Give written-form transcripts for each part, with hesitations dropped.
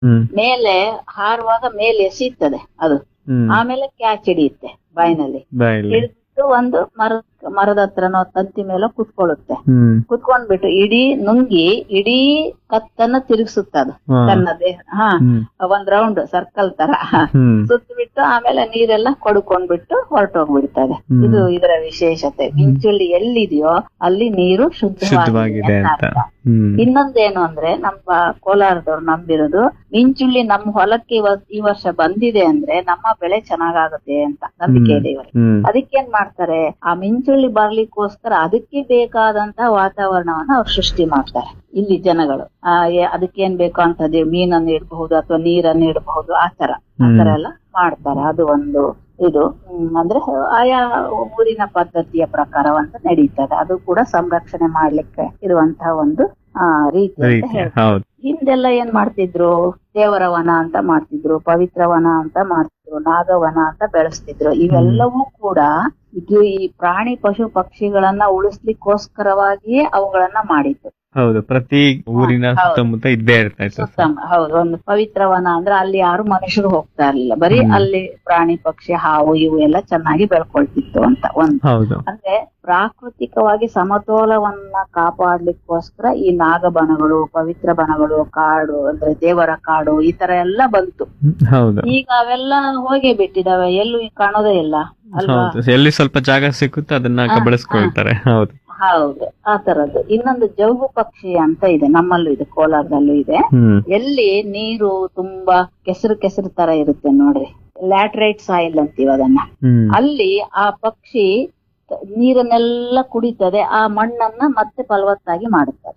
ಹ್ಮ್ ಮೇಲೆ ಹಾರುವಾಗ ಮೇಲೆ ಎಸೀತದೆ ಅದು. ಹ್ಮ್ ಆಮೇಲೆ ಕ್ಯಾಚ್ ಹಿಡಿಯುತ್ತೆ ಬಾಯಿನಲ್ಲಿ. ಬಾಯಲ್ಲಿ. ಹಿಡಿದು ಒಂದು ಮರದ ಹತ್ರನೋ ತಂತಿ ಮೇಲೆ ಕುತ್ಕೊಳ್ಳುತ್ತೆ. ಹ್ಮ್ ಕುತ್ಕೊಂಡ್ಬಿಟ್ಟು ನುಂಗಿ ಇಡೀ ಕತ್ತನ್ನ ತಿರುಗಿಸುತ್ತೆ ಅದು ಹಾ. ತನ್ನ ದೇಹ. ಹ್ಮ್ ಒಂದ್ ರೌಂಡ್ ಸರ್ಕಲ್ ತರ ಹ್ಮ್ ಸುತ್ತಬಿಟ್ಟು ಆಮೇಲೆ ನೀರೆಲ್ಲ ಕೊಡ್ಕೊಂಡ್ಬಿಟ್ಟು ಹೊರಟೋಗ್ಬಿಡ್ತದೆ. ಹ್ಮ್. ಇದು ಇದರ ವಿಶೇಷತೆ. ಮಿಂಚುಳ್ಳಿ ಎಲ್ಲಿದೆಯೋ ಅಲ್ಲಿ ನೀರು ಶುದ್ಧವಾಗಿದೆ ಶುದ್ಧವಾಗಿದೆ ಅಂತ ಅಂತ. ಅರ್ಥ. ಹ್ಮ್ ಇನ್ನೊಂದೇನು ಅಂದ್ರೆ ನಮ್ಮ ಕೋಲಾರದವ್ರು ನಂಬಿರೋದು ಮಿಂಚುಳ್ಳಿ ನಮ್ಮ ಹೊಲಕ್ಕೆ ಈ ವರ್ಷ ಬಂದಿದೆ ಅಂದ್ರೆ ನಮ್ಮ ಬೆಳೆ ಚೆನ್ನಾಗಾಗುತ್ತೆ ಅಂತ ನಂಬಿಕೆ ಇದೆ ಇವರಿಗೆ. ಹ್ಮ್ ಅದಕ್ಕೇನ್ ಮಾಡ್ತಾರೆ, ಆ ಮಿಂಚುಳ್ಳಿ ಬರ್ಲಿಕ್ಕೋಸ್ಕರ ಅದಕ್ಕೆ ಬೇಕಾದಂತ ವಾತಾವರಣವನ್ನ ಅವ್ರು ಸೃಷ್ಟಿ ಮಾಡ್ತಾರೆ ಇಲ್ಲಿ ಜನಗಳು. ಅದಕ್ಕೇನ್ ಬೇಕು ಅಂತದ್ದು ಮೀನನ್ನು ಇಡಬಹುದು ಅಥವಾ ನೀರನ್ನು ಇಡಬಹುದು, ಆತರ ಎಲ್ಲ ಮಾಡ್ತಾರೆ. ಅದು ಒಂದು ಇದು ಅಂದ್ರೆ ಆಯಾ ಊರಿನ ಪದ್ಧತಿಯ ಪ್ರಕಾರ ಒಂದು ನಡೀತದೆ. ಅದು ಕೂಡ ಸಂರಕ್ಷಣೆ ಮಾಡ್ಲಿಕ್ಕೆ ಇರುವಂತಹ ಒಂದು ರೀತಿ ಅಂತ ಹೇಳ್ತಾರೆ. ಹೌದು. ಹಿಂದೆಲ್ಲ ಏನ್ ಮಾಡ್ತಿದ್ರು, ದೇವರ ವನ ಅಂತ ಮಾಡ್ತಿದ್ರು, ಪವಿತ್ರ ವನ ಅಂತ ಮಾಡ್ತಿದ್ರು, ನಾಗವನ ಅಂತ ಬೆಳೆಸ್ತಿದ್ರು. ಇವೆಲ್ಲವೂ ಕೂಡ ಈ ಪ್ರಾಣಿ ಪಶು ಪಕ್ಷಿಗಳನ್ನ ಉಳಿಸ್ಲಿಕ್ಕೋಸ್ಕರವಾಗಿಯೇ ಅವುಗಳನ್ನ ಮಾಡಿದ್ದು. ಹೌದು, ಪ್ರತಿ ಊರಿನ ಹೌದು. ಸುತ್ತಮುತ್ತ ಇದ್ದೇ ಇರ್ತಾ ಇತ್ತು. ಹೌದು, ಒಂದು ಪವಿತ್ರವನ ಅಂದ್ರೆ ಅಲ್ಲಿ ಯಾರು ಮನುಷ್ಯರು ಹೋಗ್ತಾ ಇರ್ಲಿಲ್ಲ, ಬರೀ ಅಲ್ಲಿ ಪ್ರಾಣಿ ಪಕ್ಷಿ ಹಾವು ಇವು ಎಲ್ಲ ಚೆನ್ನಾಗಿ ಬೆಳ್ಕೊಳ್ತಿತ್ತು ಅಂತ ಒಂದು. ಹೌದು. ಅಂದ್ರೆ ಪ್ರಾಕೃತಿಕವಾಗಿ ಸಮತೋಲವನ್ನ ಕಾಪಾಡ್ಲಿಕ್ಕೋಸ್ಕರ ಈ ನಾಗಬನಗಳು, ಪವಿತ್ರ ಬನಗಳು, ಕಾಡು ಅಂದ್ರೆ ದೇವರ ಕಾಡು ಈ ತರ ಎಲ್ಲ ಬಂತು. ಹೌದು. ಈಗ ಅವೆಲ್ಲ ಹೋಗೇ ಬಿಟ್ಟಿದಾವೆ, ಎಲ್ಲೂ ಕಾಣೋದೇ ಇಲ್ಲ ಅಲ್ವಾ. ಹೌದು, ಎಲ್ಲಿ ಸ್ವಲ್ಪ ಜಾಗ ಸಿಕ್ಕುತ್ತೆ ಅದನ್ನ ಬಳಸ್ಕೊಳ್ತಾರೆ. ಹೌದು ಹೌದು, ಆ ತರದ್ದು. ಇನ್ನೊಂದು ಜೌಗು ಪಕ್ಷಿ ಅಂತ ಇದೆ, ನಮ್ಮಲ್ಲೂ ಇದೆ, ಕೋಲಾರದಲ್ಲೂ ಇದೆ. ಎಲ್ಲಿ ನೀರು ತುಂಬಾ ಕೆಸರು ತರ ಇರುತ್ತೆ ನೋಡ್ರಿ, ಲ್ಯಾಟ್ರೈಟ್ ಸಾಯಿಲ್ ಅಂತೀವಿ ಅದನ್ನ. ಅಲ್ಲಿ ಆ ಪಕ್ಷಿ ನೀರನ್ನೆಲ್ಲ ಕುಡಿತದೆ, ಆ ಮಣ್ಣನ್ನ ಮತ್ತೆ ಫಲವತ್ತಾಗಿ ಮಾಡುತ್ತದೆ.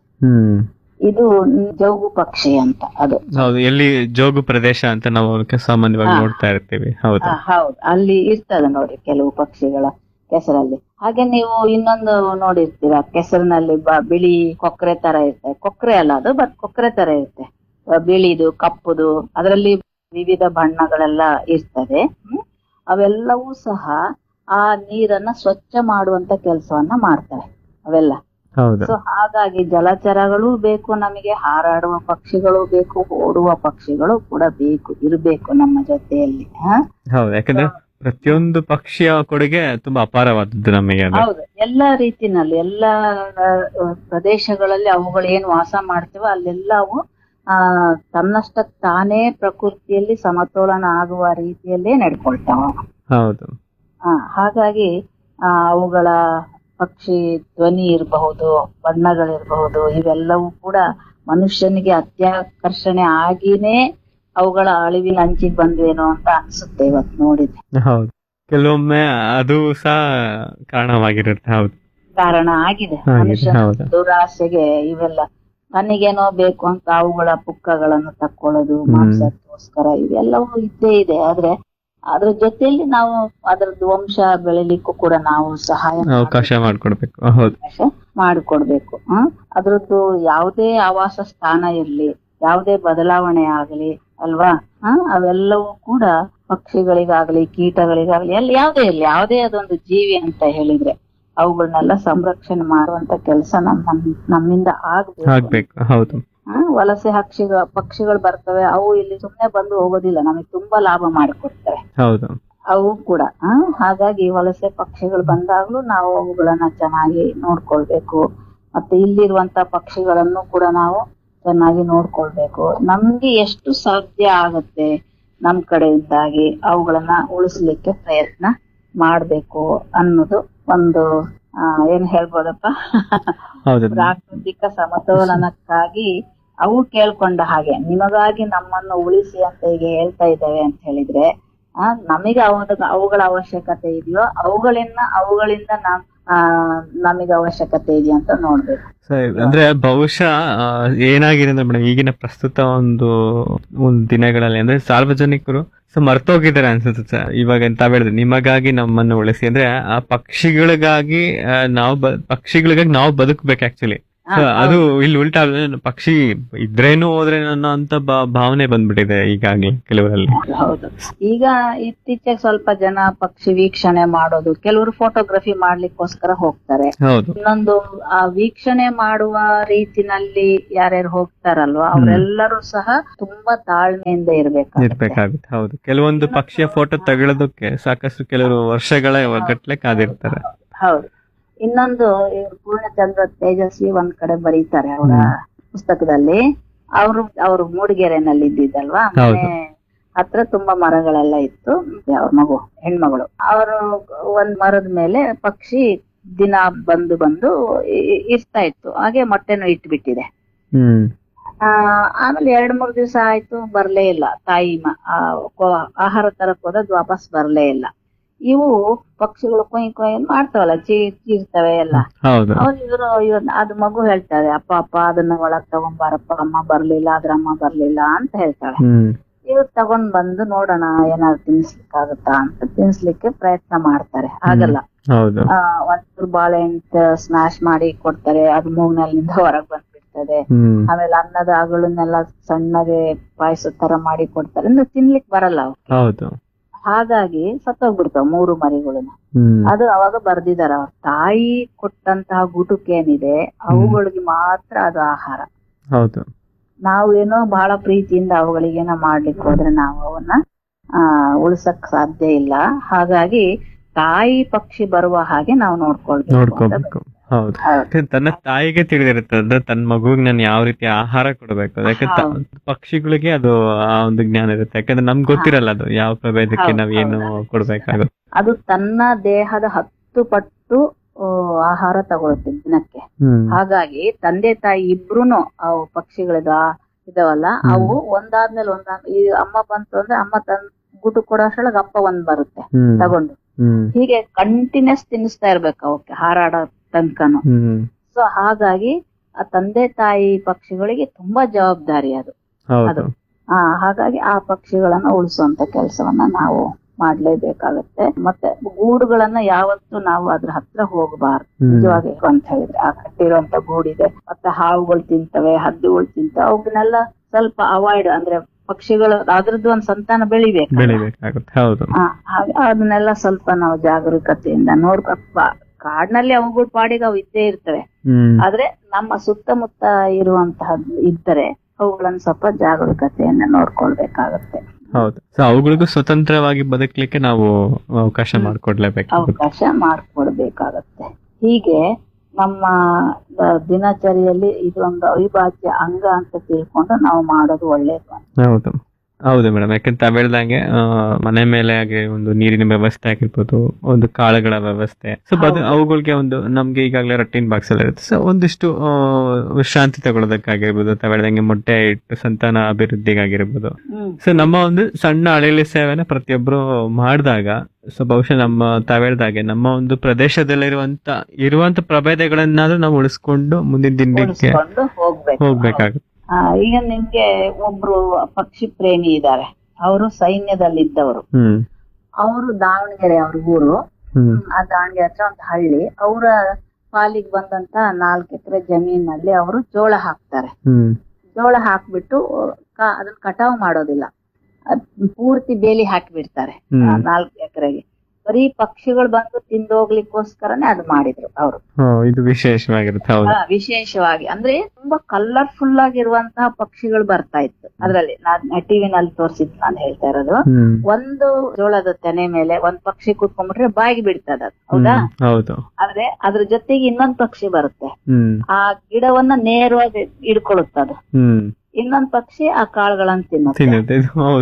ಇದು ಜೌಗು ಪಕ್ಷಿ ಅಂತ. ಅದು ಹೌದು, ಎಲ್ಲಿ ಜೋಗು ಪ್ರದೇಶ ಅಂತ ನಾವು ಸಾಮಾನ್ಯವಾಗಿ ನೋಡ್ತಾ ಇರ್ತೀವಿ. ಹೌದು ಹೌದು, ಅಲ್ಲಿ ಇರ್ತದೆ ನೋಡಿ ಕೆಲವು ಪಕ್ಷಿಗಳ ಕೆಸರಲ್ಲಿ. ಹಾಗೆ ನೀವು ಇನ್ನೊಂದು ನೋಡಿರ್ತೀರ, ಕೆಸರಿನಲ್ಲಿ ಬಿಳಿ ಕೊಕ್ರೆ ತರ ಇರ್ತದೆ. ಕೊಕ್ರೆ ಅಲ್ಲ ಅದು, ಬಟ್ ಕೊಕ್ರೆ ತರ ಇರುತ್ತೆ, ಬಿಳಿದು ಕಪ್ಪುದು, ಅದರಲ್ಲಿ ವಿವಿಧ ಬಣ್ಣಗಳೆಲ್ಲ ಇರ್ತದೆ. ಅವೆಲ್ಲವೂ ಸಹ ಆ ನೀರನ್ನ ಸ್ವಚ್ಛ ಮಾಡುವಂತ ಕೆಲಸವನ್ನ ಮಾಡ್ತವೆ ಅವೆಲ್ಲ. ಸೊ ಹಾಗಾಗಿ ಜಲಚರಗಳು ಬೇಕು ನಮಗೆ, ಹಾರಾಡುವ ಪಕ್ಷಿಗಳು ಬೇಕು, ಓಡುವ ಪಕ್ಷಿಗಳು ಕೂಡ ಇರಬೇಕು ನಮ್ಮ ಜೊತೆಯಲ್ಲಿ. ಹೌದು, ಯಾಕಂದ್ರೆ ಪ್ರತಿಯೊಂದು ಪಕ್ಷಿಯ ಕೊಡುಗೆ ತುಂಬಾ ಅಪಾರವಾದದ್ದು ನಮಗೆ. ಹೌದು, ಎಲ್ಲಾ ರೀತಿನಲ್ಲಿ ಎಲ್ಲಾ ಪ್ರದೇಶಗಳಲ್ಲಿ ಅವುಗಳು ಏನ್ ವಾಸ ಮಾಡ್ತೇವೆ ಅಲ್ಲೆಲ್ಲವೂ ತನ್ನಷ್ಟಕ್ಕೆ ತಾನೇ ಪ್ರಕೃತಿಯಲ್ಲಿ ಸಮತೋಲನ ಆಗುವ ರೀತಿಯಲ್ಲೇ ನಡ್ಕೊಳ್ತಾವ. ಹೌದು. ಹಾಗಾಗಿ ಅವುಗಳ ಪಕ್ಷಿ ಧ್ವನಿ ಇರಬಹುದು, ಬಣ್ಣಗಳಿರಬಹುದು, ಇವೆಲ್ಲವೂ ಕೂಡ ಮನುಷ್ಯನಿಗೆ ಅತ್ಯಾಕರ್ಷಣೆ ಆಗಿನೇ ಅವುಗಳ ಅಳಿವಿನ ಅಂಚಿಗೆ ಬಂದ್ವೇನೋ ಅಂತ ಅನ್ಸುತ್ತೆ ಇವತ್ತು ನೋಡಿದ್ರೆ. ಹೌದು, ಕೆಲವೊಮ್ಮೆ ಅದು ಸಹ ಕಾರಣವಾಗಿರುತ್ತೆ. ಹೌದು, ಕಾರಣ ಆಗಿದೆ. ಮನುಷ್ಯನ ದುರಾಸೆಗೆ ಇವೆಲ್ಲ ತನಗೇನೋ ಬೇಕು ಅಂತ ಅವುಗಳ ಪುಕ್ಕಗಳನ್ನು ತಕ್ಕೊಳ್ಳೋದು ಮಾಂಸಕ್ಕೋಸ್ಕರ ಇವೆಲ್ಲವೂ ಇದ್ದೇ ಇದೆ. ಆದ್ರೆ ಅದ್ರ ಜೊತೆಯಲ್ಲಿ ನಾವು ಅದರದ್ದು ವಂಶ ಬೆಳಿಲಿಕ್ಕೂ ಕೂಡ ನಾವು ಸಹಾಯ ಅವಕಾಶ ಮಾಡಿಕೊಡ್ಬೇಕು. ಮಾಡಿಕೊಡ್ಬೇಕು. ಅದ್ರದ್ದು ಯಾವುದೇ ಆವಾಸ ಸ್ಥಾನ ಇರ್ಲಿ, ಯಾವುದೇ ಬದಲಾವಣೆ ಆಗಲಿ ಅಲ್ವಾ, ಅವೆಲ್ಲವೂ ಕೂಡ ಪಕ್ಷಿಗಳಿಗಾಗ್ಲಿ ಕೀಟಗಳಿಗಾಗ್ಲಿ ಯಾವುದೇ ಇರ್ಲಿ, ಯಾವುದೇ ಅದೊಂದು ಜೀವಿ ಅಂತ ಹೇಳಿದ್ರೆ ಅವುಗಳನ್ನೆಲ್ಲ ಸಂರಕ್ಷಣೆ ಮಾಡುವಂತ ಕೆಲಸ ನಮ್ಮಿಂದ ಆಗ್ಬೇಕು. ಹೌದು. ವಲಸೆ ಪಕ್ಷಿಗಳು ಬರ್ತವೆ, ಅವು ಇಲ್ಲಿ ಸುಮ್ನೆ ಬಂದು ಹೋಗೋದಿಲ್ಲ, ನಮಗೆ ತುಂಬಾ ಲಾಭ ಮಾಡಿಕೊಡ್ತವೆ. ಹೌದು, ಅವು ಕೂಡ. ಹಾಗಾಗಿ ವಲಸೆ ಪಕ್ಷಿಗಳು ಬಂದಾಗ್ಲೂ ನಾವು ಅವುಗಳನ್ನ ಚೆನ್ನಾಗಿ ನೋಡ್ಕೊಳ್ಬೇಕು. ಮತ್ತೆ ಇಲ್ಲಿರುವಂತ ಪಕ್ಷಿಗಳನ್ನು ಕೂಡ ನಾವು ಚೆನ್ನಾಗಿ ನೋಡ್ಕೊಳ್ಬೇಕು. ನಮ್ಗೆ ಎಷ್ಟು ಸಾಧ್ಯ ಆಗುತ್ತೆ ನಮ್ ಕಡೆಯಿಂದಾಗಿ ಅವುಗಳನ್ನ ಉಳಿಸ್ಲಿಕ್ಕೆ ಪ್ರಯತ್ನ ಮಾಡ್ಬೇಕು ಅನ್ನೋದು ಒಂದು ಏನ್ ಹೇಳ್ಬೋದಪ್ಪ, ಪ್ರಾಕೃತಿಕ ಸಮತೋಲನಕ್ಕಾಗಿ ಅವು ಕೇಳ್ಕೊಂಡ ಹಾಗೆ ನಿಮಗಾಗಿ ನಮ್ಮನ್ನು ಉಳಿಸಿ ಅಂತ ಈಗ ಹೇಳ್ತಾ ಇದ್ದೇವೆ ಅಂತ ಹೇಳಿದ್ರೆ, ನಮಗೆ ಅವುಗಳ ಅವಶ್ಯಕತೆ ಇದೆಯೋ ಅವುಗಳಿಂದ ನಮಗೆ ಅವಶ್ಯಕತೆ ಇದೆಯಾ ಅಂತ ನೋಡ್ಬೇಕು. ಅಂದ್ರೆ ಬಹುಶಃ ಏನಾಗಿದೆ ಅಂದ್ರೆ ಮೇಡಮ್, ಈಗಿನ ಪ್ರಸ್ತುತ ಒಂದು ದಿನಗಳಲ್ಲಿ ಅಂದ್ರೆ ಸಾರ್ವಜನಿಕರು ಮರ್ತೋಗಿದ್ದಾರೆ ಅನ್ಸುತ್ತೆ ಸರ್. ಇವಾಗ ತಾವ್ ಹೇಳಿದ್ರೆ ನಿಮಗಾಗಿ ನಮ್ಮನ್ನು ಉಳಿಸಿ ಅಂದ್ರೆ ಆ ಪಕ್ಷಿಗಳಿಗಾಗಿ ನಾವು ಬದುಕ್ಬೇಕು ಆಕ್ಚುಲಿ. ಹಾ, So, ಅದು ಹೌದು. ಇಲ್ಲಿ ಉಲ್ಟಾ ಪಕ್ಷಿ ಇದ್ರೇನು ಹೋದ್ರೆ ಅನ್ನೋ ಅಂತ ಭಾವನೆ ಬಂದ್ಬಿಟ್ಟಿದೆ ಈಗಾಗ್ಲೇ ಕೆಲವರಲ್ಲಿ. ಹೌದು. ಈಗ ಇತ್ತೀಚೆಗೆ ಸ್ವಲ್ಪ ಜನ ಪಕ್ಷಿ ವೀಕ್ಷಣೆ ಮಾಡೋದು, ಕೆಲವರು ಫೋಟೋಗ್ರಫಿ ಮಾಡ್ಲಿಕ್ಕೋಸ್ಕರ ಹೋಗ್ತಾರೆ. ಹೌದು. ಇನ್ನೊಂದು ಆ ವೀಕ್ಷಣೆ ಮಾಡುವ ರೀತಿನಲ್ಲಿ ಯಾರ್ಯಾರು ಹೋಗ್ತಾರಲ್ವಾ ಅವರೆಲ್ಲರೂ ಸಹ ತುಂಬಾ ತಾಳ್ಮೆಯಿಂದ ಇರ್ಬೇಕಾಗುತ್ತೆ. ಇರ್ಬೇಕಾಗುತ್ತೆ. ಹೌದು, ಕೆಲವೊಂದು ಪಕ್ಷಿಯ ಫೋಟೋ ತಗೊಳ್ಳೋದಕ್ಕೆ ಸಾಕಷ್ಟು ಕೆಲವರು ವರ್ಷಗಳ ಗಟ್ಲೆ ಕಾದಿರ್ತಾರೆ. ಹೌದು. ಇನ್ನೊಂದು ಇವ್ರು ಪೂರ್ಣಚಂದ್ರ ತೇಜಸ್ವಿ ಒಂದ್ ಕಡೆ ಬರೀತಾರೆ ಅವರ ಪುಸ್ತಕದಲ್ಲಿ. ಅವರು ಮೂಡಿಗೆರೆನಲ್ಲಿ ಇದ್ದಿದ್ದಲ್ವಾ, ಮನೆ ಹತ್ರ ತುಂಬಾ ಮರಗಳೆಲ್ಲ ಇತ್ತು. ಅವ್ರ ಮಗು ಹೆಣ್ಮಗಳು ಅವರು ಒಂದ್ ಮರದ ಮೇಲೆ ಪಕ್ಷಿ ದಿನ ಬಂದು ಇರ್ತಾ ಇತ್ತು. ಹಾಗೆ ಮೊಟ್ಟೆನೂ ಇಟ್ಬಿಟ್ಟಿದೆ. ಆಮೇಲೆ 2-3 ದಿವಸ ಆಯ್ತು, ಬರ್ಲೇ ಇಲ್ಲ ತಾಯಿ. ಆಹಾರ ತರಕ್ ಹೋದದ್ ವಾಪಸ್ ಬರ್ಲೇ ಇಲ್ಲ. ಇವು ಪಕ್ಷಿಗಳು ಕೊಯ್ ಮಾಡ್ತಾವಲ್ಲ, ಚೀರ್ತವೆ ಎಲ್ಲ. ಇವರು ಅದು ಮಗು ಹೇಳ್ತಾರೆ, ಅಪ್ಪ ಅದನ್ನ ಒಳಗ್ ತಗೊಂಬಾರಪ್ಪ, ಅಮ್ಮ ಬರ್ಲಿಲ್ಲ, ಅದ್ರ ಅಮ್ಮ ಬರ್ಲಿಲ್ಲ ಅಂತ ಹೇಳ್ತಾಳೆ. ಇವ್ರು ತಗೊಂಡ್ ಬಂದು ನೋಡೋಣ ಏನಾದ್ರು ತಿನ್ಸ್ಲಿಕ್ಕಾಗತ್ತಾ ಅಂತ ತಿನ್ಸ್ಲಿಕ್ಕೆ ಪ್ರಯತ್ನ ಮಾಡ್ತಾರೆ. ಆಗಲ್ಲ. ಒಂಚೂರು ಬಾಳೆಹಣ್ಣು ಸ್ಮ್ಯಾಶ್ ಮಾಡಿ ಕೊಡ್ತಾರೆ, ಅದು ಮೂಗ್ನಲ್ಲಿಂದ ಹೊರಗ್ ಬಂದ್ಬಿಡ್ತದೆ. ಆಮೇಲೆ ಅನ್ನದ ಅಗಳನ್ನೆಲ್ಲ ಸಣ್ಣಗೆ ಪಾಯಸ ತರ ಮಾಡಿ ಕೊಡ್ತಾರೆ, ಅಂದ್ರೆ ತಿನ್ಲಿಕ್ ಬರಲ್ಲ ಅವ್ರು. ಹಾಗಾಗಿ ಸತ್ತೋಗ್ಬಿಡ್ತಾವ 3 ಮರಿಗಳನ್ನ. ಅದು ಅವಾಗ ಬರ್ದಿದಾರ, ಅವ್ರ ತಾಯಿ ಕೊಟ್ಟಂತಹ ಗುಟುಕೇನಿದೆ ಅವುಗಳಿಗೆ ಮಾತ್ರ ಅದು ಆಹಾರ. ನಾವು ಏನೋ ಬಹಳ ಪ್ರೀತಿಯಿಂದ ಅವುಗಳಿಗೇನೋ ಮಾಡ್ಲಿಕ್ಕೆ ಹೋದ್ರೆ ನಾವು ಅವನ್ನ ಉಳ್ಸಕ್ ಸಾಧ್ಯ ಇಲ್ಲ. ಹಾಗಾಗಿ ತಾಯಿ ಪಕ್ಷಿ ಬರುವ ಹಾಗೆ ನಾವು ನೋಡ್ಕೊಳ್ಬೇಕು. ಹೌದು, ತನ್ನ ತಾಯಿಗೆ ತಿಳಿದಿರುತ್ತದೆ ತನ್ನ ಮಗುವಿಗೆ ನಾನು ಯಾವ ರೀತಿ ಆಹಾರ ಕೊಡ್ಬೇಕು. ಯಾಕಂದ್ರೆ ಪಕ್ಷಿಗಳಿಗೆ ಅದು ಆ ಒಂದು ಜ್ಞಾನ ಇರುತ್ತೆ. ಯಾಕಂದ್ರೆ ನಮ್ಗೆ ಗೊತ್ತಿರಲ್ಲ ಅದು ಯಾವ ಪ್ರಭೇದಕ್ಕೆ ನಾವ್ ಏನು ಕೊಡ್ಬೇಕಾಗುತ್ತೆ. ಅದು ತನ್ನ ದೇಹದ 10 ಪಟ್ಟು ಆಹಾರ ತಗೊಳುತ್ತೆ ದಿನಕ್ಕೆ. ಹಾಗಾಗಿ ತಂದೆ ತಾಯಿ ಇಬ್ರುನು ಅವು ಪಕ್ಷಿಗಳಿದ ಇದಾವಲ್ಲ, ಅವು ಒಂದಾದ್ಮೇಲೆ ಈ ಅಮ್ಮ ಬಂತು ಅಂದ್ರೆ ಅಮ್ಮ ತನ್ನ ಗುಟು ಕೊಡೋ ಅಷ್ಟ್ರೊಳಗೆ ಅಪ್ಪ ಒಂದ್ ಬರುತ್ತೆ ತಗೊಂಡು. ಹೀಗೆ ಕಂಟಿನ್ಯೂಸ್ ತಿನ್ನಿಸ್ತಾ ಇರ್ಬೇಕು ಅವಕ್ಕೆ ಹಾರಾಡೋ ತನಕನು. ಸೊ ಹಾಗಾಗಿ ಆ ತಂದೆ ತಾಯಿ ಪಕ್ಷಿಗಳಿಗೆ ತುಂಬಾ ಜವಾಬ್ದಾರಿ ಅದು. ಹಾಗಾಗಿ ಆ ಪಕ್ಷಿಗಳನ್ನ ಉಳಿಸುವಂತ ಕೆಲಸವನ್ನ ನಾವು ಮಾಡ್ಲೇಬೇಕಾಗತ್ತೆ. ಮತ್ತೆ ಗೂಡುಗಳನ್ನ ಯಾವತ್ತೂ ನಾವು ಅದ್ರ ಹತ್ರ ಹೋಗಬಾರ್ದು. ನಿಜವಾಗಿ ಅಂತ ಹೇಳಿದ್ರೆ ಆ ಕಟ್ಟಿರುವಂತ ಗೂಡಿದೆ, ಮತ್ತೆ ಹಾವುಗಳು ತಿಂತವೆ, ಹದ್ದುಗಳು ತಿಂತವೆ, ಅವನ್ನೆಲ್ಲ ಸ್ವಲ್ಪ ಅವಾಯ್ಡ್, ಅಂದ್ರೆ ಪಕ್ಷಿಗಳು ಅದ್ರದ್ದು ಒಂದ್ ಸಂತಾನ ಬೆಳಿಬೇಕಾಗುತ್ತೆ. ಅದನ್ನೆಲ್ಲ ಸ್ವಲ್ಪ ನಾವು ಜಾಗರೂಕತೆಯಿಂದ ಕಾಡಿನಲ್ಲಿ ಅವುಗಳ ಪಾಡಿಗೆ ಅವು ಇದ್ದೇ ಇರ್ತವೆ. ಆದ್ರೆ ನಮ್ಮ ಸುತ್ತಮುತ್ತ ಇರುವಂತಹ ಇದ್ದರೆ ಅವುಗಳನ್ನ ಸ್ವಲ್ಪ ಜಾಗರೂಕತೆಯನ್ನ ನೋಡ್ಕೊಳ್ಬೇಕಾಗತ್ತೆ. ಹೌದು, ಅವುಗಳಿಗೂ ಸ್ವತಂತ್ರವಾಗಿ ಬದುಕಲಿಕ್ಕೆ ನಾವು ಅವಕಾಶ ಮಾಡ್ಕೊಡ್ಬೇಕಾಗತ್ತೆ. ಹೀಗೆ ನಮ್ಮ ದಿನಚರಿಯಲ್ಲಿ ಇದೊಂದು ಅವಿಭಾಜ್ಯ ಅಂಗ ಅಂತ ತಿಳ್ಕೊಂಡು ನಾವು ಮಾಡೋದು ಒಳ್ಳೇದು. ಹೌದು ಮೇಡಮ್, ಯಾಕಂತ ತಾವ್ ಹೇಳ್ದಂಗೆ ಮನೆ ಮೇಲೆ ಹಾಗೆ ಒಂದು ನೀರಿನ ವ್ಯವಸ್ಥೆ ಆಗಿರ್ಬೋದು, ಒಂದು ಕಾಳುಗಳ ವ್ಯವಸ್ಥೆ. ಸೊ ಅವುಗಳಿಗೆ ಒಂದು ನಮ್ಗೆ ಈಗಾಗಲೇ ರೊಟೀನ್ ಬಾಕ್ಸ್ ಎಲ್ಲ ಇರುತ್ತೆ. ಸೊ ಒಂದಿಷ್ಟು ವಿಶ್ರಾಂತಿ ತಗೊಳ್ಳೋದಕ್ಕಾಗಿರ್ಬೋದು, ತಾವ್ ಹೇಳ್ದಂಗೆ ಮೊಟ್ಟೆ ಇಟ್ಟು ಸಂತಾನ ಅಭಿವೃದ್ಧಿಗಾಗಿರ್ಬೋದು. ಸೊ ನಮ್ಮ ಒಂದು ಸಣ್ಣ ಅಳಿಲಿ ಸೇವೆನ ಪ್ರತಿಯೊಬ್ರು ಮಾಡಿದಾಗ, ಸೊ ಬಹುಶಃ ತಾವ್ ಹೇಳ್ದಾಗೆ ನಮ್ಮ ಒಂದು ಪ್ರದೇಶದಲ್ಲಿರುವಂತ ಪ್ರಭೇದಗಳನ್ನಾದ್ರೂ ನಾವು ಉಳಿಸ್ಕೊಂಡು ಮುಂದಿನ ದಿನಕ್ಕೆ ಹೋಗ್ಬೇಕಾಗುತ್ತೆ. ಈಗ ನಿಮ್ಗೆ ಒಬ್ರು ಪಕ್ಷಿ ಪ್ರೇಮಿ ಇದ್ದಾರೆ, ಅವರು ಸೈನ್ಯದಲ್ಲಿದ್ದವರು. ಅವರು ದಾವಣಗೆರೆ ಅವ್ರ ಊರು. ಆ ದಾವಣಗೆರೆ ಹತ್ರ ಒಂದು ಹಳ್ಳಿ. ಅವರ ಪಾಲಿಗೆ ಬಂದಂತ 4 ಎಕರೆ ಜಮೀನಲ್ಲಿ ಅವರು ಜೋಳ ಹಾಕ್ತಾರೆ. ಜೋಳ ಹಾಕ್ಬಿಟ್ಟು ಅದನ್ನ ಕಟಾವ್ ಮಾಡೋದಿಲ್ಲ, ಪೂರ್ತಿ ಬೇಲಿ ಹಾಕಿಬಿಡ್ತಾರೆ 4 ಎಕರೆಗೆ. ಬರೀ ಪಕ್ಷಿಗಳು ಬಂದು ತಿಂದೋಗ್ಲಿಕ್ಕೋಸ್ಕರನೇ ಅದು ಮಾಡಿದ್ರು ಅವರು. ಇದು ವಿಶೇಷವಾಗಿರುತ್ತೆ. ವಿಶೇಷವಾಗಿ ಅಂದ್ರೆ ತುಂಬಾ ಕಲರ್ಫುಲ್ ಆಗಿರುವಂತಹ ಪಕ್ಷಿಗಳು ಬರ್ತಾ ಇತ್ತು ಅದ್ರಲ್ಲಿ. ನಾನು ಟಿವಿನಲ್ಲಿ ತೋರಿಸಿದ್ ನಾನು ಹೇಳ್ತಾ ಇರೋದು. ಒಂದು ಜೋಳದ ತೆನೆ ಮೇಲೆ ಒಂದ್ ಪಕ್ಷಿ ಕೂತ್ಕೊಂಡ್ಬಿಟ್ರೆ ಬಾಯಿಗೆ ಬಿಡ್ತದ, ಹೌದಾ? ಆದ್ರೆ ಅದ್ರ ಜೊತೆಗೆ ಇನ್ನೊಂದ್ ಪಕ್ಷಿ ಬರುತ್ತೆ, ಆ ಗಿಡವನ್ನ ನೇರವಾಗಿ ಹಿಡ್ಕೊಳ್ಳುತ್ತದು. ಇನ್ನೊಂದ್ ಪಕ್ಷಿ ಆ ಕಾಳುಗಳನ್ನ ತಿನ್ನುತ್ತೆ.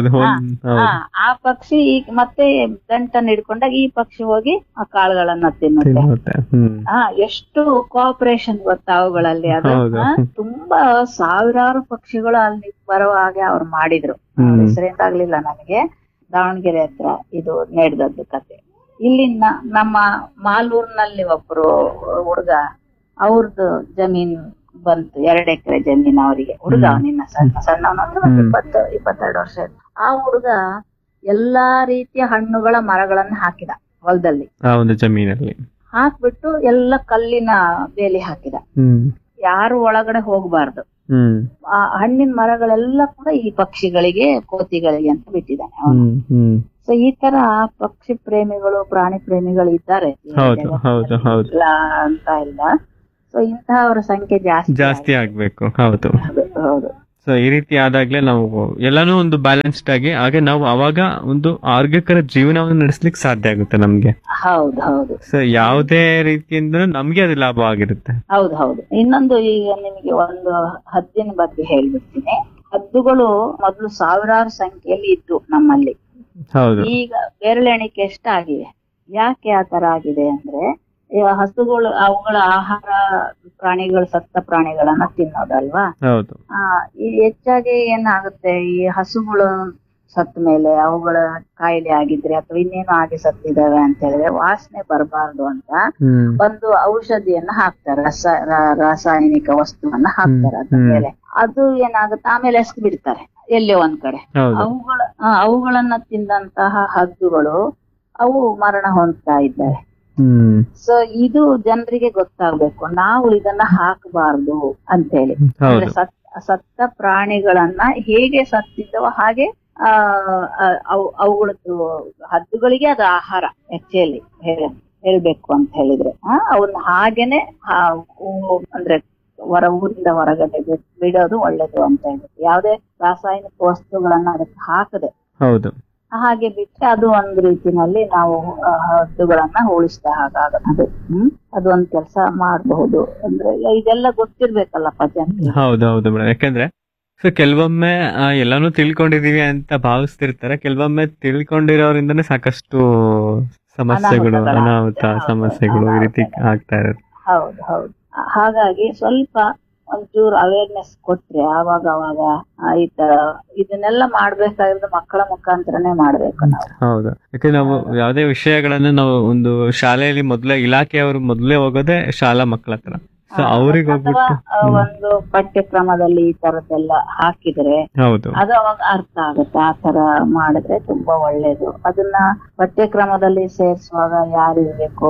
ಆ ಪಕ್ಷಿ ಮತ್ತೆ ಗಂಟನ್ನು ಹಿಡ್ಕೊಂಡಾಗ ಈ ಪಕ್ಷಿ ಹೋಗಿ ಆ ಕಾಳುಗಳನ್ನ ತಿನ್ನುತ್ತೆ. ಎಷ್ಟು ಕೋಆಪರೇಷನ್ ಗೊತ್ತಾ ಅವುಗಳಲ್ಲಿ. ಅದು ತುಂಬಾ ಸಾವಿರಾರು ಪಕ್ಷಿಗಳು ಅಲ್ಲಿ ಬರುವ ಹಾಗೆ ಅವ್ರು ಮಾಡಿದ್ರು. ಹೆಸರೇನಾಗ್ಲಿಲ್ಲ ನನಗೆ. ದಾವಣಗೆರೆ ಹತ್ರ ಇದು ನಡೆದದ್ದು ಕತೆ. ಇಲ್ಲಿ ನಮ್ಮ ಮಾಲೂರ್ನಲ್ಲಿ ಒಬ್ರು ಹುಡುಗ, ಅವ್ರದ್ದು ಜಮೀನ್ ಬಂತು, 2 ಎಕರೆ ಜಮೀನ್ ಅವರಿಗೆ. ಹುಡುಗ ನಿನ್ನ ಸಣ್ಣವನಂದ್ರೆ 22 ವರ್ಷ. ಆ ಹುಡುಗ ಎಲ್ಲಾ ರೀತಿಯ ಹಣ್ಣುಗಳ ಮರಗಳನ್ನ ಹಾಕಿದ ಹೊಲದಲ್ಲಿ, ಜಮೀನಲ್ಲಿ ಹಾಕ್ಬಿಟ್ಟು ಎಲ್ಲ ಕಲ್ಲಿನ ಬೇಲಿ ಹಾಕಿದ. ಯಾರು ಒಳಗಡೆ ಹೋಗ್ಬಾರ್ದು. ಹ್ಮ್ ಆ ಹಣ್ಣಿನ ಮರಗಳೆಲ್ಲ ಕೂಡ ಈ ಪಕ್ಷಿಗಳಿಗೆ, ಕೋತಿಗಳಿಗೆ ಅಂತ ಬಿಟ್ಟಿದ್ದಾನೆ ಅವನು. ಹ್ಮ್ ಸೊ ಈ ತರ ಪಕ್ಷಿ ಪ್ರೇಮಿಗಳು, ಪ್ರಾಣಿ ಪ್ರೇಮಿಗಳು ಇದ್ದಾರೆ ಈ ಹೌದು ಹೌದು ಹೌದು ಇಲ್ಲ ಅಂತ ಇಲ್ಲ. ಸೊ ಇಂತಹವರ ಸಂಖ್ಯೆ ಜಾಸ್ತಿ ಆಗ್ಬೇಕು. ಹೌದು. ಹೌದು. ಸೊ ಈ ರೀತಿ ಆದಾಗ್ಲೇ ನಾವು ಎಲ್ಲಾನು ಒಂದು ಬ್ಯಾಲೆನ್ಸ್ಡ್ ಆಗಿ, ಹಾಗೆ ನಾವು ಅವಾಗ ಒಂದು ಆರೋಗ್ಯಕರ ಜೀವನವನ್ನು ನಡೆಸ್ಲಿಕ್ಕೆ ಸಾಧ್ಯ ಆಗುತ್ತೆ ನಮ್ಗೆ. ಹೌದು ಹೌದು. ಸೊ ಯಾವುದೇ ರೀತಿಯಿಂದ ನಮ್ಗೆ ಅದು ಲಾಭ ಆಗಿರುತ್ತೆ. ಹೌದು ಹೌದು. ಇನ್ನೊಂದು, ಈಗ ನಿಮಗೆ ಒಂದು ಹದ್ದಿನ ಬಗ್ಗೆ ಹೇಳ್ಬಿಡ್ತೀನಿ. ಹದ್ದುಗಳು ಮೊದಲು ಸಾವಿರಾರು ಸಂಖ್ಯೆಯಲ್ಲಿ ಇದ್ದು ನಮ್ಮಲ್ಲಿ. ಹೌದು. ಈಗ ಬೆರಳೆಣಿಕೆ ಎಷ್ಟಾಗಿವೆ. ಯಾಕೆ ಆ ತರ ಆಗಿದೆ ಅಂದ್ರೆ, ಹಸುಗಳು ಅವುಗಳ ಆಹಾರ ಪ್ರಾಣಿಗಳು, ಸತ್ತ ಪ್ರಾಣಿಗಳನ್ನ ತಿನ್ನೋದಲ್ವಾ. ಹೌದು. ಈ ಹೆಚ್ಚಾಗಿ ಏನಾಗುತ್ತೆ, ಈ ಹಸುಗಳು ಸತ್ತ ಮೇಲೆ ಅವುಗಳ ಕಾಯಿಲೆ ಆಗಿದ್ರೆ ಅಥವಾ ಇನ್ನೇನು ಆಗಿ ಸತ್ತಿದಾವೆ ಅಂತ ಹೇಳಿದ್ರೆ ವಾಸನೆ ಬರಬಾರ್ದು ಅಂತ ಒಂದು ಔಷಧಿಯನ್ನ ಹಾಕ್ತಾರೆ, ರಾಸಾಯನಿಕ ವಸ್ತುವನ್ನ ಹಾಕ್ತಾರೆ ಅದ್ರ ಮೇಲೆ. ಅದು ಏನಾಗುತ್ತೆ, ಆಮೇಲೆ ಎಸ್ಕ್ ಬಿಡ್ತಾರೆ ಎಲ್ಲೇ ಒಂದ್ ಕಡೆ. ಅವುಗಳನ್ನ ತಿಂದಂತಹ ಹದ್ದುಗಳು ಅವು ಮರಣ ಹೊಂದ್ತಾ ಇದ್ದಾರೆ. ಸೊ ಇದು ಜನರಿಗೆ ಗೊತ್ತಾಗ್ಬೇಕು, ನಾವು ಇದನ್ನ ಹಾಕಬಾರ್ದು ಅಂತ ಹೇಳಿ. ಅಂದ್ರೆ ಸತ್ತ ಪ್ರಾಣಿಗಳನ್ನ ಹೇಗೆ ಸತ್ತಿದ್ದವ ಹಾಗೆ ಅವುಗಳದ್ದು, ಹದ್ದುಗಳಿಗೆ ಅದು ಆಹಾರ ಆಕ್ಚುಲಿ ಹೇಳ್ಬೇಕು ಅಂತ ಹೇಳಿದ್ರೆ. ಅವನ್ನ ಹಾಗೇನೆ ಅಂದ್ರೆ ಊರಿಂದ ಹೊರಗಡೆ ಬಿಡೋದು ಒಳ್ಳೇದು ಅಂತ ಹೇಳ್ಬೇಕು. ಯಾವುದೇ ರಾಸಾಯನಿಕ ವಸ್ತುಗಳನ್ನ ಅದಕ್ಕೆ ಹಾಕದೆ ಹಾಗೆ ಬಿಟ್ಟರೆ ಅದು ಒಂದ್ ರೀತಿನಲ್ಲಿ ನಾವು ಹದ್ದುಗಳನ್ನ ಉಳಿಸಿದ ಹಾಗಾಗದು. ಅದು ಒಂದ್ ಕೆಲಸ ಮಾಡಬಹುದು. ಅಂದ್ರೆ ಇದೆಲ್ಲ ಗೊತ್ತಿರ್ಬೇಕಲ್ಲಪ್ಪ ಜನರಿಗೆ. ಹೌದೌದು ಮೇಡಮ್. ಯಾಕಂದ್ರೆ ಸೊ ಕೆಲವೊಮ್ಮೆ ಎಲ್ಲಾನು ತಿಳ್ಕೊಂಡಿದೀವಿ ಅಂತ ಭಾವಿಸ್ತಿರ್ತಾರೆ, ಕೆಲವೊಮ್ಮೆ ತಿಳ್ಕೊಂಡಿರೋರಿಂದನೇ ಸಾಕಷ್ಟು ಸಮಸ್ಯೆಗಳು, ಅನಾಹುತ ಸಮಸ್ಯೆಗಳು ಈ ರೀತಿ ಆಗ್ತಾ ಇರುತ್ತೆ. ಹೌದು ಹೌದು. ಹಾಗಾಗಿ ಸ್ವಲ್ಪ ಒಂಚೂರು ಅವೇರ್ನೆಸ್ ಕೊಟ್ರೆ ಅವಾಗ ಈ ತರ ಇದನ್ನೆಲ್ಲ ಮಾಡ್ಬೇಕಾಗಿರೋದು ಮಕ್ಕಳ ಮುಖಾಂತರನೇ ಮಾಡ್ಬೇಕು ನಾವು. ಹೌದು. ಯಾಕಂದ್ರೆ ನಾವು ಯಾವುದೇ ವಿಷಯಗಳನ್ನ ನಾವು ಒಂದು ಶಾಲೆಯಲ್ಲಿ ಇಲಾಖೆಯವರು ಮೊದಲೇ ಹೋಗೋದೇ ಶಾಲಾ ಮಕ್ಕಳ ಹತ್ರ. ಸೊ ಅವ್ರಿಗೆ ಹೋಗ್ಬಿಟ್ಟು ಒಂದು ಪಠ್ಯಕ್ರಮದಲ್ಲಿ ಈ ತರದ್ದೆಲ್ಲ ಹಾಕಿದ್ರೆ ಅದು ಅವಾಗ ಅರ್ಥ ಆಗುತ್ತೆ. ಆ ತರ ಮಾಡಿದ್ರೆ ತುಂಬಾ ಒಳ್ಳೇದು. ಅದನ್ನ ಪಠ್ಯಕ್ರಮದಲ್ಲಿ ಸೇರಿಸುವಾಗ ಯಾರು ಇರ್ಬೇಕು,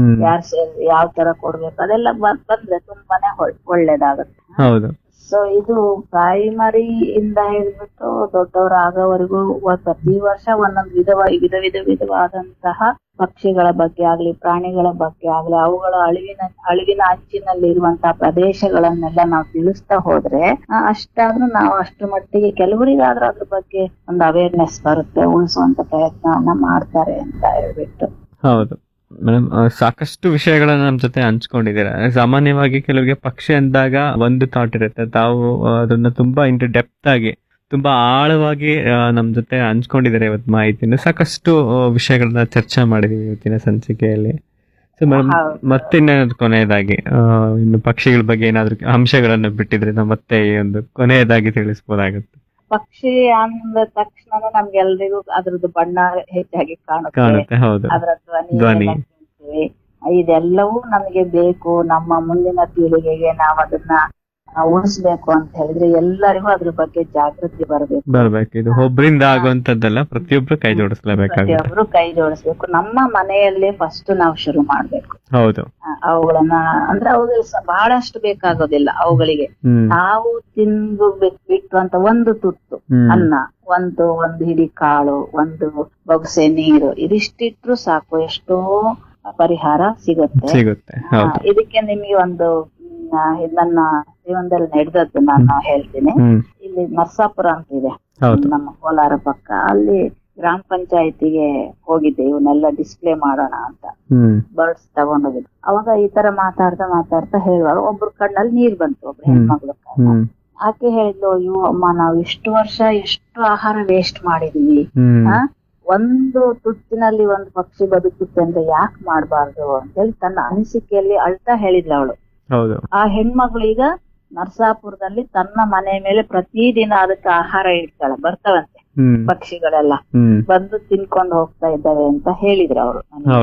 ಯಾವ ತರ ಕೊಡ್ಬೇಕು, ಅದೆಲ್ಲ ಬಂದ್ರೆ ತುಂಬಾನೇ ಒಳ್ಳೇದಾಗುತ್ತೆ. ಹೌದು. ಸೊ ಇದು ಪ್ರೈಮರಿ ಇಂದ ಹಿಡಿದ್ಬಿಟ್ಟು ದೊಡ್ಡವರು ಆಗೋವರೆಗೂ ಪ್ರತಿ ವರ್ಷ ಒಂದೊಂದು ವಿಧವಾದಂತಹ ಪಕ್ಷಿಗಳ ಬಗ್ಗೆ ಆಗ್ಲಿ, ಪ್ರಾಣಿಗಳ ಬಗ್ಗೆ ಆಗ್ಲಿ, ಅವುಗಳ ಅಳಿವಿನ ಅಂಚಿನಲ್ಲಿ ಇರುವಂತಹ ಪ್ರದೇಶಗಳನ್ನೆಲ್ಲ ನಾವು ತಿಳಿಸ್ತಾ ಹೋದ್ರೆ ಅಷ್ಟಾದ್ರೂ ನಾವು ಅಷ್ಟು ಮಟ್ಟಿಗೆ ಕೆಲವರಿಗಾದ್ರೂ ಅದ್ರ ಬಗ್ಗೆ ಒಂದು ಅವೇರ್ನೆಸ್ ಬರುತ್ತೆ, ಉಳಿಸುವಂತ ಪ್ರಯತ್ನವನ್ನ ಮಾಡ್ತಾರೆ ಅಂತ ಹೇಳ್ಬಿಟ್ಟು. ಹೌದು ಮೇಡಮ್, ಸಾಕಷ್ಟು ವಿಷಯಗಳನ್ನ ನಮ್ ಜೊತೆ ಹಂಚ್ಕೊಂಡಿದ್ದೀರಾ. ಸಾಮಾನ್ಯವಾಗಿ ಕೆಲವರಿಗೆ ಪಕ್ಷಿ ಅಂದಾಗ ಒಂದು ಥಾಟ್ ಇರುತ್ತೆ, ತಾವು ಅದನ್ನ ತುಂಬಾ ಡೆಪ್ತ್ ಆಗಿ, ತುಂಬಾ ಆಳವಾಗಿ ನಮ್ ಜೊತೆ ಹಂಚ್ಕೊಂಡಿದ್ದಾರೆ ಇವತ್ತು ಮಾಹಿತಿನ. ಸಾಕಷ್ಟು ವಿಷಯಗಳನ್ನ ಚರ್ಚೆ ಮಾಡಿದೀವಿ ಇವತ್ತಿನ ಸಂಚಿಕೆಯಲ್ಲಿ. ಸೊ ಮೇಡಮ್, ಮತ್ತಿನ್ನೇನಾದ್ರು ಕೊನೆಯದಾಗಿ ಇನ್ನು ಪಕ್ಷಿಗಳ ಬಗ್ಗೆ ಏನಾದ್ರು ಅಂಶಗಳನ್ನು ಬಿಟ್ಟಿದ್ರೆ ನಾವು ಮತ್ತೆ ಈ ಒಂದು ಕೊನೆಯದಾಗಿ ತಿಳಿಸ್ಬೋದಾಗುತ್ತೆ. ಪಕ್ಷಿ ಅಂದ ತಕ್ಷಣ ನಮ್ಗೆಲ್ರಿಗೂ ಅದ್ರದ್ದು ಬಣ್ಣ ಹೆಚ್ಚಾಗಿ ಕಾಣುತ್ತೆ. ಹೌದು. ಅದರ ಧ್ವನಿ ಇದೆಲ್ಲವೂ ನಮಗೆ ಬೇಕು. ನಮ್ಮ ಮುಂದಿನ ಪೀಳಿಗೆಗೆ ನಾವು ಅದನ್ನ ಉಳಿಸ್ಬೇಕು ಅಂತ ಹೇಳಿದ್ರೆ ಎಲ್ಲರಿಗೂ ಅದ್ರ ಬಗ್ಗೆ ಜಾಗೃತಿ ಬರ್ಬೇಕು. ಇದು ಒಬ್ಬರಿಂದ ಆಗುವಂತದ್ದಲ್ಲ, ಪ್ರತಿಯೊಬ್ರು ಕೈ ಜೋಡಿಸ್ಬೇಕು. ನಮ್ಮ ಮನೆಯಲ್ಲೇ ಫಸ್ಟ್ ನಾವು ಶುರು ಮಾಡ್ಬೇಕು. ಹೌದು. ಅವುಗಳನ್ನ ಅಂದ್ರೆ ಅವುಗಳಿಗೆ ಬಹಳಷ್ಟು ಬೇಕಾಗೋದಿಲ್ಲ. ಅವುಗಳಿಗೆ ನಾವು ತಿಂದು ಬಿಟ್ಟು ಅಂತ ಒಂದು ತುತ್ತು ಅನ್ನ, ಒಂದು ಹಿಡಿ ಕಾಳು, ಒಂದು ಬೊಗಸೆ ನೀರು, ಇದಿಷ್ಟಿಟ್ರು ಸಾಕು, ಎಷ್ಟೋ ಪರಿಹಾರ ಸಿಗುತ್ತೆ. ಇದಕ್ಕೆ ನಿಮಗೆ ಒಂದು ನನ್ನ ಜೀವನದಲ್ಲಿ ನಡೆದದ್ದು ನಾನು ಹೇಳ್ತೀನಿ. ಇಲ್ಲಿ ನರ್ಸಾಪುರ ಅಂತ ಇದೆ ನಮ್ಮ ಕೋಲಾರ ಪಕ್ಕ. ಅಲ್ಲಿ ಗ್ರಾಮ ಪಂಚಾಯತಿಗೆ ಹೋಗಿದ್ದೆ ಇವನ್ನೆಲ್ಲ ಡಿಸ್ಪ್ಲೇ ಮಾಡೋಣ ಅಂತ, ಬರ್ಡ್ಸ್ ತಗೊಂಡೋಗಿದ್ದೆ. ಅವಾಗ ಈ ತರ ಮಾತಾಡ್ತಾ ಹೇಳುವಾಗ ಒಬ್ರು ಕಣ್ಣಲ್ಲಿ ನೀರ್ ಬಂತು, ಒಬ್ರು ಹೆಣ್ಮಕ್ಳು. ಆಕೆ ಹೇಳಿದ್ಲು, ಅಯ್ಯೋ ಅಮ್ಮ, ನಾವು ಇಷ್ಟು ವರ್ಷ ಎಷ್ಟು ಆಹಾರ ವೇಸ್ಟ್ ಮಾಡಿದೀವಿ, ಒಂದು ತುತ್ತಿನಲ್ಲಿ ಒಂದು ಪಕ್ಷಿ ಬದುಕುತ್ತೆ ಅಂದ್ರೆ ಯಾಕೆ ಮಾಡ್ಬಾರ್ದು ಅಂತೇಳಿ ತನ್ನ ಅನಿಸಿಕೆಯಲ್ಲಿ ಅಳ್ತಾ ಹೇಳಿದ್ಲು ಅವಳು. ಆ ಹೆಣ್ಮಗಳು ಈಗ ನರ್ಸಾಪುರದಲ್ಲಿ ತನ್ನ ಮನೆ ಮೇಲೆ ಪ್ರತಿದಿನ ಅದಕ್ಕೆ ಆಹಾರ ಇಡ್ತಾಳೆ, ಬರ್ತಾವಂತೆ ಪಕ್ಷಿಗಳೆಲ್ಲ ಬಂದು ತಿನ್ಕೊಂಡು ಹೋಗ್ತಾ ಇದ್ದಾವೆ ಅಂತ ಹೇಳಿದ್ರು ಅವರು.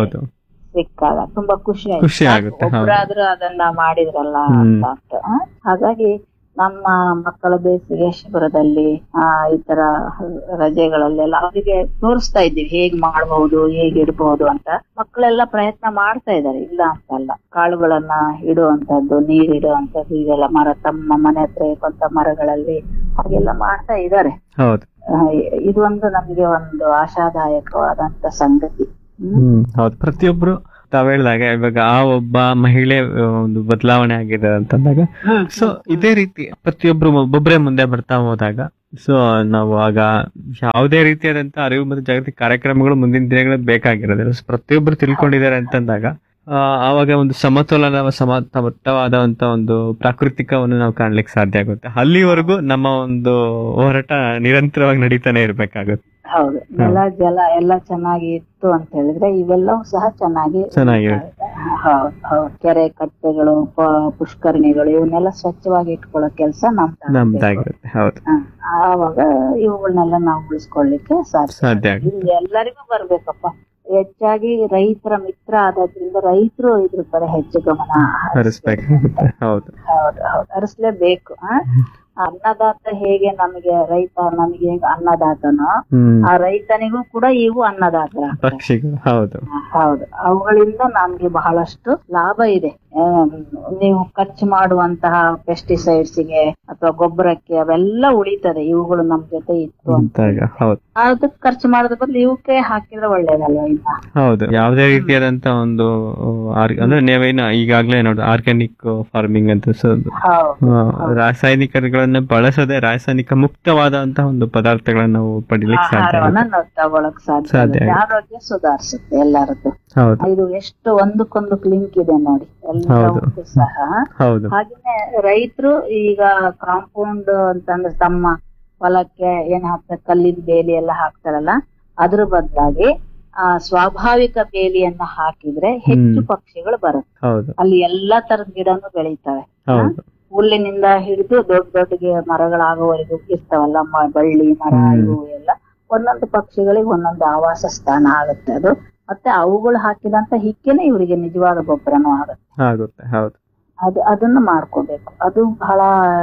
ಸಿಕ್ಕಾಗ ತುಂಬಾ ಖುಷಿ ಆಯ್ತು, ಒಬ್ರಾದ್ರೂ ಅದನ್ನ ಮಾಡಿದ್ರಲ್ಲ ಅಂತ. ಹಾಗಾಗಿ ನಮ್ಮ ಮಕ್ಕಳ ಬೇಸಿಗೆ ಶಿಬಿರದಲ್ಲಿ ಈ ತರ ರಜೆಗಳಲ್ಲೆಲ್ಲ ಅವರಿಗೆ ತೋರಿಸ್ತಾ ಇದ್ದೀವಿ ಹೇಗ್ ಮಾಡಬಹುದು, ಹೇಗ್ ಇಡಬಹುದು ಅಂತ. ಮಕ್ಕಳೆಲ್ಲ ಪ್ರಯತ್ನ ಮಾಡ್ತಾ ಇದ್ದಾರೆ, ಇಲ್ಲ ಅಂತಲ್ಲ. ಕಾಳುಗಳನ್ನ ಇಡುವಂತದ್ದು, ನೀರ್ ಇಡುವಂತದ್ದು, ಇದೆಲ್ಲ ತಮ್ಮ ಮನೆ ಹತ್ರ ಇರುವಂತ ಮರಗಳಲ್ಲಿ ಹಾಗೆಲ್ಲ ಮಾಡ್ತಾ ಇದ್ದಾರೆ. ಇದು ಒಂದು ನಮ್ಗೆ ಒಂದು ಆಶಾದಾಯಕವಾದಂತ ಸಂಗತಿ. ಹೌದು. ಪ್ರತಿಯೊಬ್ರು ತಾವ್ ಹೇಳಿದಾಗ ಇವಾಗ ಆ ಒಬ್ಬ ಮಹಿಳೆ ಒಂದು ಬದಲಾವಣೆ ಆಗಿದೆ ಅಂತಂದಾಗ, ಸೊ ಇದೇ ರೀತಿ ಪ್ರತಿಯೊಬ್ರು ಒಬ್ಬೊಬ್ಬರೇ ಮುಂದೆ ಬರ್ತಾ ಹೋದಾಗ, ಸೊ ನಾವು ಆಗ ಯಾವುದೇ ರೀತಿಯಾದಂತ ಅರಿವು ಮತ್ತು ಜಾಗೃತಿ ಕಾರ್ಯಕ್ರಮಗಳು ಮುಂದಿನ ದಿನಗಳಲ್ಲಿ ಬೇಕಾಗಿರೋದಿಲ್ಲ. ಪ್ರತಿಯೊಬ್ರು ತಿಳ್ಕೊಂಡಿದ್ದಾರೆ ಅಂತಂದಾಗ ಆವಾಗ ಒಂದು ಸಮತಟ್ಟವಾದಂತ ಒಂದು ಪ್ರಾಕೃತಿಕವನ್ನು ನಾವು ಕಾಣ್ಲಿಕ್ಕೆ ಸಾಧ್ಯ ಆಗುತ್ತೆ. ಅಲ್ಲಿವರೆಗೂ ನಮ್ಮ ಒಂದು ಹೋರಾಟ ನಿರಂತರವಾಗಿ ನಡೀತಾನೆ ಇರ್ಬೇಕಾಗುತ್ತೆ. ಹೌದು, ನೆಲ ಜಲ ಎಲ್ಲ ಚೆನ್ನಾಗಿ ಇತ್ತು ಅಂತ ಹೇಳಿದ್ರೆ ಇವೆಲ್ಲವೂ ಸಹ ಚೆನ್ನಾಗಿರುತ್ತೆ. ಹೌದು, ಕೆರೆ ಕಟ್ಟೆಗಳು, ಪುಷ್ಕರಣಿಗಳು ಇವನ್ನೆಲ್ಲ ಸ್ವಚ್ಛವಾಗಿ ಇಟ್ಕೊಳ್ಳೋ ಕೆಲಸ ನಮ್ದಾಗಿರುತ್ತೆ. ಹೌದು, ಆವಾಗ ಇವುಗಳನ್ನೆಲ್ಲ ನಾವು ಉಳಿಸ್ಕೊಳ್ಳಿಕ್ಕೆ ಸಾಧ್ಯ. ಎಲ್ಲರಿಗೂ ಬರ್ಬೇಕಪ್ಪ. ಹೆಚ್ಚಾಗಿ ರೈತರ ಮಿತ್ರ ಆದ್ರಿಂದ ರೈತರು ಇದ್ರ ಕಡೆ ಹೆಚ್ಚು ಗಮನ ಹರಿಸ್ಲೇಬೇಕು. ಅನ್ನದಾತ ಹೇಗೆ ನಮಗೆ ರೈತ ನಮಗೆ ಹೇಗೆ ಅನ್ನದಾತನೋ, ಆ ರೈತನಿಗೂ ಕೂಡ ಇವು ಅನ್ನದಾತರ. ಹೌದು, ಅವುಗಳಿಂದ ನಮ್ಗೆ ಬಹಳಷ್ಟು ಲಾಭ ಇದೆ. ನೀವು ಖರ್ಚು ಮಾಡುವಂತಹ ಪೆಸ್ಟಿಸೈಡ್ಸ್ ಗೆ ಅಥವಾ ಗೊಬ್ಬರಕ್ಕೆ ಅವೆಲ್ಲ ಉಳಿತದೆ. ಇವುಗಳು ನಮ್ ಜೊತೆ ಇತ್ತು ಅಂತ ಅದಕ್ಕೆ ಖರ್ಚು ಮಾಡೋದ್ರ ಬದಲು ಇವಕ್ಕೆ ಹಾಕಿದ್ರೆ ಒಳ್ಳೇದಲ್ವ? ಇನ್ನ ಹೌದು, ಯಾವುದೇ ರೀತಿಯಾದಂತ ಒಂದು ಅಂದ್ರೆ ನೀವೇನು ಈಗಾಗ್ಲೇ ನೋಡಿ ಆರ್ಗ್ಯಾನಿಕ್ ಫಾರ್ಮಿಂಗ್ ಅಂತ ರಾಸಾಯನಿಕಗಳನ್ನ ಬಳಸದೆ ರಾಸಾಯನಿಕ ಮುಕ್ತವಾದಂತಹ ಒಂದು ಪದಾರ್ಥಗಳನ್ನ ನಾವು ಪಡಿಲಿಕ್ಕೆ ತಗೊಳಕ್ ಸಾಧ್ಯ. ಆರೋಗ್ಯ ಸುಧಾರಿಸುತ್ತೆ ಎಲ್ಲರದ್ದು. ಇದು ಎಷ್ಟು ಒಂದಕ್ಕೊಂದು ಲಿಂಕ್ ಇದೆ ನೋಡಿ ಎಲ್ಲವೂ ಸಹ. ಹಾಗೇನೆ ರೈತರು ಈಗ ಕಾಂಪೌಂಡ್ ಅಂತಂದ್ರೆ ತಮ್ಮ ಹೊಲಕ್ಕೆ ಏನ್ ಹಾಕ್ತಾರೆ, ಕಲ್ಲಿನ ಬೇಲಿ ಎಲ್ಲ ಹಾಕ್ತಾರಲ್ಲ, ಅದ್ರ ಬದಲಾಗಿ ಸ್ವಾಭಾವಿಕ ಬೇಲಿಯನ್ನ ಹಾಕಿದ್ರೆ ಹೆಚ್ಚು ಪಕ್ಷಿಗಳು ಬರುತ್ತೆ. ಅಲ್ಲಿ ಎಲ್ಲಾ ತರದ ಗಿಡನು ಬೆಳೀತವೆ. ಹುಲ್ಲಿನಿಂದ ಹಿಡಿದು ದೊಡ್ಡ ದೊಡ್ಡ ಮರಗಳಾಗೋವರೆಗೂ ಇರ್ತಾವಲ್ಲ, ಬಳ್ಳಿ ಮರ ಇವು ಎಲ್ಲ. ಒಂದೊಂದು ಪಕ್ಷಿಗಳಿಗೆ ಒಂದೊಂದು ಆವಾಸ ಸ್ಥಾನ ಆಗುತ್ತೆ ಅದು. ಮತ್ತೆ ಅವುಗಳು ಹಾಕಿದಂತ ಹಿಕ್ಕೆನೆ ಇವರಿಗೆ ನಿಜವಾದ ಗೊಬ್ಬರನೂ ಆಗುತ್ತೆ. ಅದನ್ನ ಮಾಡ್ಕೋಬೇಕು. ಅದು ಬಹಳ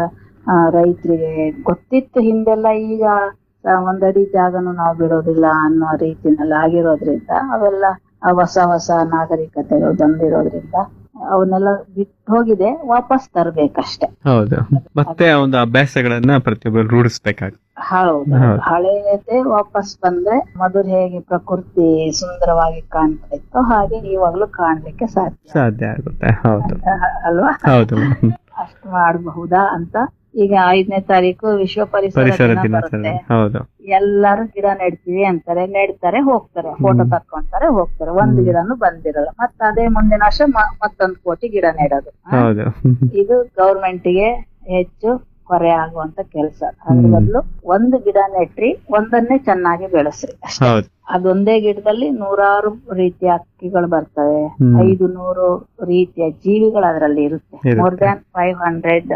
ರೈತರಿಗೆ ಗೊತ್ತಿತ್ತು ಹಿಂದೆಲ್ಲ. ಈಗ ಒಂದಡಿ ಜಾಗನು ನಾವು ಬಿಡೋದಿಲ್ಲ ಅನ್ನೋ ರೀತಿನಲ್ಲಿ ಆಗಿರೋದ್ರಿಂದ ಅವೆಲ್ಲ ಹೊಸ ನಾಗರಿಕತೆಗಳು ಬಂದಿರೋದ್ರಿಂದ ಅವನ್ನೆಲ್ಲ ಬಿಟ್ಟು ಹೋಗಿದೆ. ವಾಪಸ್ ತರ್ಬೇಕಷ್ಟೆ. ಹೌದು, ಮತ್ತೆ ಒಂದು ಅಭ್ಯಾಸಗಳನ್ನ ಪ್ರತಿಯೊಬ್ಬರು ರೂಢಿಸ್ಬೇಕಾಗುತ್ತೆ. ಹೌದು, ಹಳೆಯದೇ ವಾಪಸ್ ಬಂದ್ರೆ ಮೊದಲು ಹೇಗೆ ಪ್ರಕೃತಿ ಸುಂದರವಾಗಿ ಕಾಣ್ತಾ ಇತ್ತು ಹಾಗೆ ಇವಾಗ್ಲೂ ಕಾಣ್ಲಿಕ್ಕೆ ಸಾಧ್ಯ ಆಗುತ್ತೆ. ಹೌದು ಅಲ್ವಾ? ಹೌದು, ಅಷ್ಟು ಮಾಡಬಹುದಾ ಅಂತ. ಈಗ 5ನೇ ತಾರೀಕು ವಿಶ್ವ ಪರಿಸರ ದಿನ ಬರುತ್ತೆ. ಎಲ್ಲಾರು ಗಿಡ ನೆಡ್ತೀವಿ ಅಂತಾರೆ, ನೆಡ್ತಾರೆ, ಹೋಗ್ತಾರೆ, ಫೋಟೋ ತಕ್ಕೊಂತಾರೆ, ಹೋಗ್ತಾರೆ. ಒಂದು ಗಿಡನು ಬಂದಿರಲ್ಲ. ಮತ್ತೆ ಅದೇ ಮುಂದಿನ ವರ್ಷ ಮತ್ತೊಂದು ಕೋಟಿ ಗಿಡ ನೆಡೋದು. ಇದು ಗೌರ್ಮೆಂಟ್ಗೆ ಹೆಚ್ಚು ಹೊರೆ ಆಗುವಂತ ಕೆಲಸ. ಅದ್ರ ಬದಲು ಒಂದು ಗಿಡ ನೆಟ್ರಿ, ಒಂದನ್ನೇ ಚೆನ್ನಾಗಿ ಬೆಳೆಸ್ರಿ ಅಷ್ಟೇ. ಅದೊಂದೇ ಗಿಡದಲ್ಲಿ 100 ರೀತಿಯ ಹಕ್ಕಿಗಳು ಬರ್ತವೆ, 500 ರೀತಿಯ ಜೀವಿಗಳು ಅದರಲ್ಲಿ ಇರುತ್ತೆ. ಮೋರ್ ದ್ಯಾನ್ 500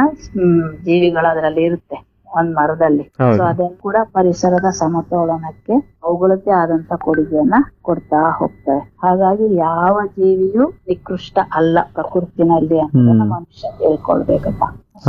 ಜೀವಿಗಳು ಅದರಲ್ಲಿ ಇರುತ್ತೆ ಒಂದ್ ಮರದಲ್ಲಿ. ಸೊ ಅದನ್ನು ಕೂಡ ಪರಿಸರದ ಸಮತೋಲನಕ್ಕೆ ಅವುಗಳದ್ದೇ ಆದಂತ ಕೊಡುಗೆಯನ್ನ ಕೊಡ್ತಾ ಹೋಗ್ತವೆ. ಹಾಗಾಗಿ ಯಾವ ಜೀವಿಯೂ ನಿಕೃಷ್ಟ ಅಲ್ಲ ಪ್ರಕೃತಿನಲ್ಲಿ ಅಂತ ಮನುಷ್ಯ ತಿಳ್ಕೊಳ್ಬೇಕಪ್ಪ.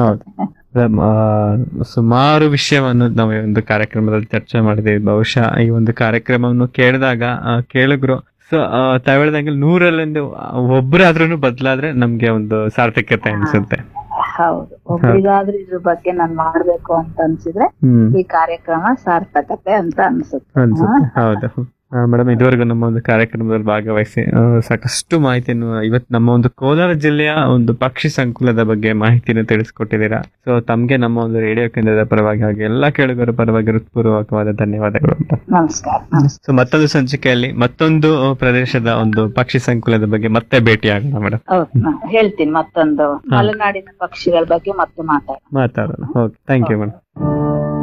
ಸುಮಾರು ವಿಷಯವನ್ನು ನಾವು ಈ ಒಂದು ಕಾರ್ಯಕ್ರಮದಲ್ಲಿ ಚರ್ಚೆ ಮಾಡಿದ್ದೇವೆ. ಬಹುಶಃ ಈ ಒಂದು ಕಾರ್ಯಕ್ರಮವನ್ನು ಕೇಳಿದಾಗ ಕೇಳಿದ್ರು ತಾವ್ ಹೇಳ್ದಂಗೆ 100ರಲ್ಲಿ ಒಬ್ಬರಾದ್ರೂ ಬದಲಾದ್ರೆ ನಮ್ಗೆ ಒಂದು ಸಾರ್ಥಕ್ಯತೆ ಅನ್ಸುತ್ತೆ. ಹೌದು, ಒಬ್ಬರಿಗಾದ್ರೂ ಇದ್ರ ಬಗ್ಗೆ ನಾನ್ ಮಾಡ್ಬೇಕು ಅಂತ ಅನ್ಸಿದ್ರೆ ಈ ಕಾರ್ಯಕ್ರಮ ಸಾರ್ಥಕತೆ ಅಂತ ಅನ್ಸುತ್ತೆ. ಹೌದು ಮೇಡಮ್, ಇದುವರೆಗೂ ನಮ್ಮ ಒಂದು ಕಾರ್ಯಕ್ರಮದಲ್ಲಿ ಭಾಗವಹಿಸಿ ಸಾಕಷ್ಟು ಮಾಹಿತಿಯನ್ನು ಇವತ್ತು ನಮ್ಮ ಒಂದು ಕೋಲಾರ ಜಿಲ್ಲೆಯ ಒಂದು ಪಕ್ಷಿ ಸಂಕುಲದ ಬಗ್ಗೆ ಮಾಹಿತಿಯನ್ನು ತಿಳಿಸ್ಕೊಟ್ಟಿದ್ದೀರಾ. ಸೊ ತಮ್ಗೆ ನಮ್ಮ ಒಂದು ರೇಡಿಯೋ ಕೇಂದ್ರದ ಪರವಾಗಿ ಹಾಗೆ ಎಲ್ಲಾ ಕೇಳುಗರ ಪರವಾಗಿ ಹೃತ್ಪೂರ್ವಕವಾದ ಧನ್ಯವಾದಗಳು ಅಂತ. ನಮಸ್ಕಾರ. ಸೊ ಮತ್ತೊಂದು ಸಂಚಿಕೆಯಲ್ಲಿ ಮತ್ತೊಂದು ಪ್ರದೇಶದ ಒಂದು ಪಕ್ಷಿ ಸಂಕುಲದ ಬಗ್ಗೆ ಮತ್ತೆ ಭೇಟಿ ಆಗೋಣ ಮೇಡಮ್. ಹೇಳ್ತೀನಿ, ಮತ್ತೊಂದು ಮಲೆನಾಡಿನ ಪಕ್ಷಿಗಳ ಬಗ್ಗೆ ಮತ್ತೆ ಮಾತಾಡೋಣ. Okay, thank you madam.